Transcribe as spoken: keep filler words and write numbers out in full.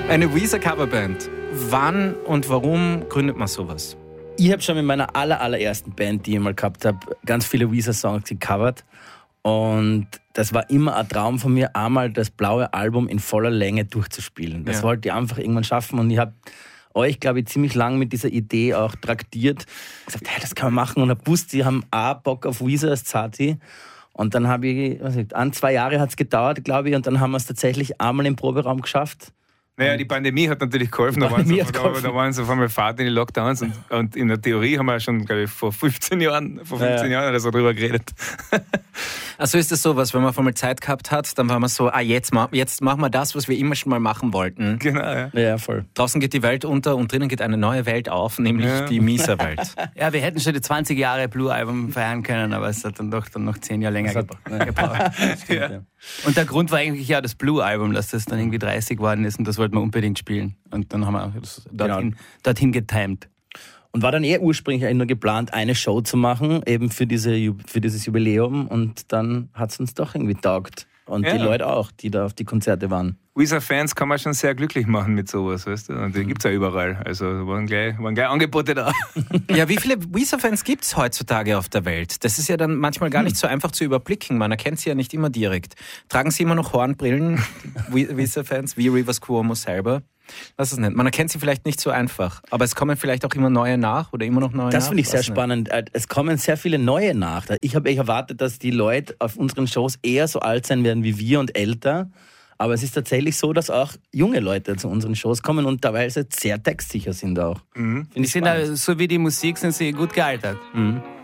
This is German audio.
Eine Weezer-Coverband. Wann und warum gründet man sowas? Ich habe schon mit meiner aller, allerersten Band, die ich mal gehabt habe, ganz viele Weezer-Songs gecovert. Und das war immer ein Traum von mir, einmal das blaue Album in voller Länge durchzuspielen. Das ja. wollte ich einfach irgendwann schaffen. Und ich habe euch, glaube ich, ziemlich lang mit dieser Idee auch traktiert. Gesagt, hey, das kann man machen. Und ich wusste, die haben auch Bock auf Weezer als Zati. Und dann habe ich, was ich, ein, zwei Jahre hat es gedauert, glaube ich. Und dann haben wir es tatsächlich einmal im Proberaum geschafft. Naja, die Pandemie hat natürlich geholfen. Da waren, so, da, da waren so auf einmal Fahrt in die Lockdowns. Und, und in der Theorie haben wir schon, glaube ich, vor fünfzehn Jahren, vor fünfzehn ja. Jahren oder so drüber geredet. Also ist es so, was, wenn man auf einmal Zeit gehabt hat, dann war man so, ah, jetzt, ma- jetzt machen wir das, was wir immer schon mal machen wollten. Genau, ja. Ja, voll. Draußen geht die Welt unter und drinnen geht eine neue Welt auf, nämlich ja. die Mieser-Welt. Ja, wir hätten schon die zwanzig Jahre Blue-Album feiern können, aber es hat dann doch dann noch zehn Jahre länger gebra- gebraucht. Stimmt, ja. ja. Und der Grund war eigentlich ja das Blue-Album, dass das dann irgendwie dreißig geworden ist und das wollten wir unbedingt spielen. Und dann haben wir das dorthin, genau. dorthin getimed. Und war dann eher ursprünglich eigentlich nur geplant, eine Show zu machen, eben für, diese, für dieses Jubiläum. Und dann hat es uns doch irgendwie taugt. Und ja. die Leute auch, die da auf die Konzerte waren. Weezer-Fans kann man schon sehr glücklich machen mit sowas, weißt du? Und die gibt es ja überall. Also waren gleich, waren gleich Angebote da. Ja, wie viele Weezer-Fans gibt es heutzutage auf der Welt? Das ist ja dann manchmal gar nicht so einfach zu überblicken. Man erkennt sie ja nicht immer direkt. Tragen sie immer noch Hornbrillen, Weezer-Fans, wie Rivers Cuomo selber? Was ist nicht? Man erkennt sie vielleicht nicht so einfach, aber es kommen vielleicht auch immer neue nach oder immer noch neue das nach. Das finde ich sehr nicht? spannend. Es kommen sehr viele neue nach. Ich habe erwartet, dass die Leute auf unseren Shows eher so alt sein werden wie wir und älter. Aber es ist tatsächlich so, dass auch junge Leute zu unseren Shows kommen und teilweise sehr textsicher sind auch. Mhm. Die sind da, so wie die Musik sind sie gut gealtert. Mhm.